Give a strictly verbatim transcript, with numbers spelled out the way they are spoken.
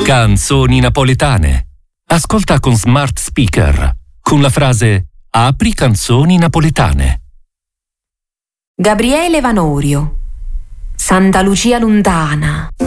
Canzoni napoletane. Ascolta con smart speaker con la frase "Apri canzoni napoletane". Gabriele Vanorio. Santa Lucia lontana.